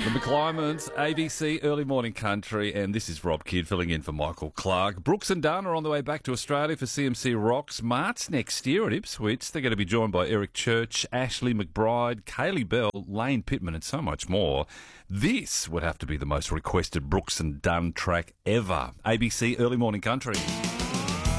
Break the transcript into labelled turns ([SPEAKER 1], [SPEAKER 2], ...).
[SPEAKER 1] The McClymans, ABC Early Morning Country, and this is Rob Kidd filling in for Michael Clark. Brooks and Dunn are on the way back to Australia for CMC Rocks. Mart's next year at Ipswich. They're going to be joined by Eric Church, Ashley McBride, Kaylee Bell, Lane Pittman, and so much more. This would have to be the most requested Brooks and Dunn track ever. ABC Early Morning Country.